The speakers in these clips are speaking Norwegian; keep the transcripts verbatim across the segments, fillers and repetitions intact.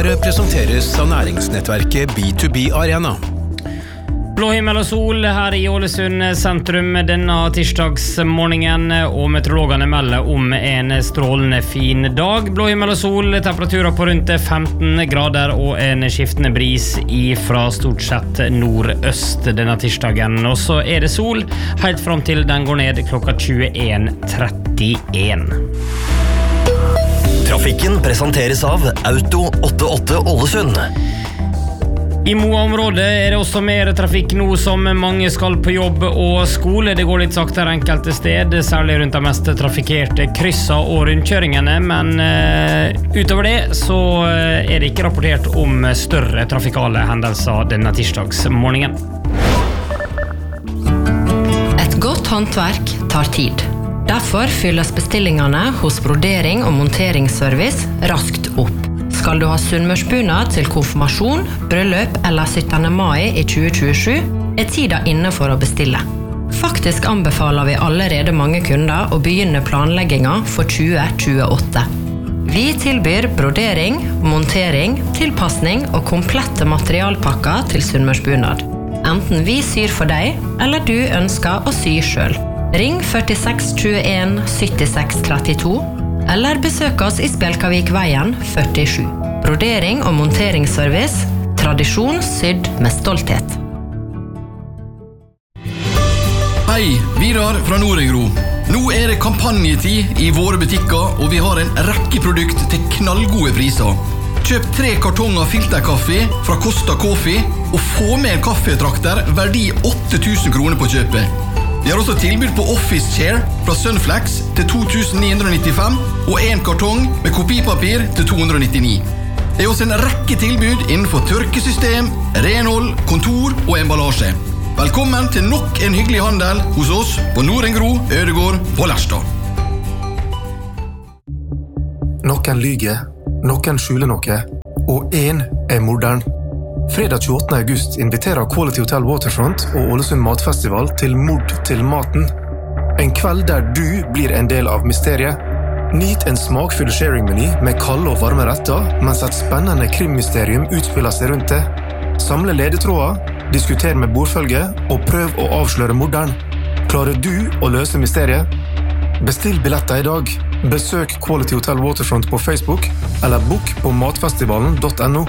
Her presenteres av næringsnettverket B to B Arena. Blå himmel og sol her i Ålesund sentrum denne tirsdagsmorgenen, og meteorologene melder om en strålende fin dag. Blå himmel og sol, temperaturer på rundt femten grader og en skiftende bris fra stort sett nordøst denne tirsdagen. Og så er det sol helt fram til den går ned klokka tjueen trettien. Trafikken presenteres av Auto åttiåtte Ålesund. I Moa-området er det også mer trafikk nå som mange skal på jobb og skole. Det går litt saktere enkelte sted, særlig rundt de mest trafikkerte krysser og rundkjøringene, men uh, utover det så er det ikke rapportert om større trafikale hendelser denne tirsdagsmorgenen. Et godt håndverk tar tid. Derfor fylles bestillingene hos Brodering og Monteringsservice raskt opp. Skal du ha sunnmørsbunad til konfirmasjon, bryllup eller syttende mai i tjue tjuesju, er tida inne for å bestille. Faktisk anbefaler vi allerede mange kunder å begynne planlegginga for tjue tjueåtte. Vi tilbyr brodering, montering, tilpassning og komplette materialpakker til sunnmørsbunad. Enten vi syr for deg, eller du ønsker å sy selv. Ring førtiseks tjueen syttiseks trettito, eller besøk oss i Spjelkavikveien førtisju. Brodering og monteringsservice, tradisjon sydd med stolthet. Hei, Vidar fra Norengro. Nå er det kampanjetid i våre butikker, og vi har en rekke produkt til knallgode priser. Kjøp tre kartonger filterkaffe fra Costa Coffee, og få med en kaffetrakter verdi åtte tusen kroner på kjøpet. Vi har også tilbud på Office Chair fra Sunflex til to tusen ni hundre nittifem og en kartong med kopipapir til to hundre nittini. Det er også en rekke tilbud innenfor tørkesystem, renhold, kontor og emballasje. Velkommen til nok en hyggelig handel hos oss på Norengro, Ødegård på Lerstad. Noen lyger, noen skjuler noe, og en er morderen. Fredag tjueåttende august inviterer Quality Hotel Waterfront og Ålesund Matfestival til Mord til maten. En kveld der du blir en del av mysteriet. Nyt en smakfull sharing-meny med kalde og varme retter, mens et spennende krimmysterium utspiller seg rundt det. Samle ledetråder, diskuter med bordfølge og prøv å avsløre morderen. Klarer du å løse mysteriet? Bestill billetter i dag. Besøk Quality Hotel Waterfront på Facebook eller book på matfestivalen punktum no.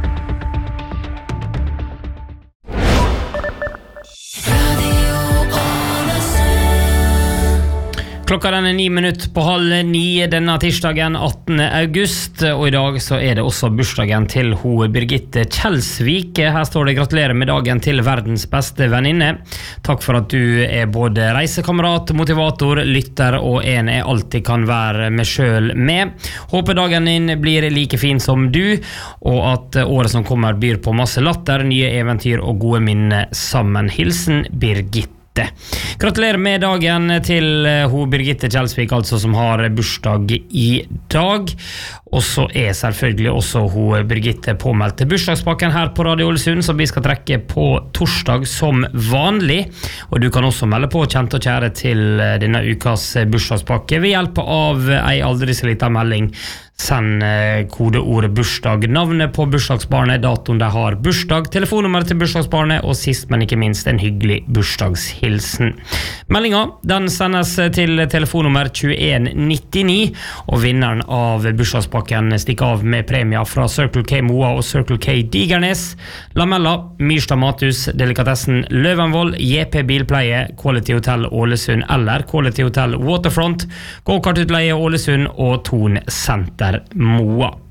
Klokka den er ni minutt på halv ni denne tirsdagen attende august, og i dag så er det også bursdagen til ho Birgitte Kjelsvik. Her står det gratulerer med dagen til verdens beste venninne. Takk for at du er både reisekamerat, motivator, lytter og en jeg alltid kan være meg selv med. Håper dagen din blir like fin som du, og at året som kommer byr på masse latter, nye eventyr og gode minner sammen. Hilsen Birgitte. Gratulerer med dagen til ho Birgitte Kjelsvik, altså, som har bursdag i dag. Og så er selvfølgelig også ho Birgitte påmeldt til bursdagspakken her på Radio Ålesund, som vi skal trekke på torsdag som vanlig. Og du kan også melde på kjent og kjære til denne ukas bursdagspakke ved hjelp av ei aldri så liten melding. Send kodeordet bursdag, navnet på bursdagsbarnet, datoen de har bursdag, telefonnummeret til bursdagsbarnet, og sist, men ikke minst, en hyggelig bursdagshilsen. Meldinga, den sendes til telefonnummer tjueen nittini, og vinneren av bursdagspakken stikker av med premier fra Circle K Moa og Circle K Digernes, Lamella, Myrstad Mathus, Delikatessen Løvenvoll, J P Bilpleie, Quality Hotel Ålesund eller Quality Hotel Waterfront, Go-kartutleie Ålesund og Ton Center Moa.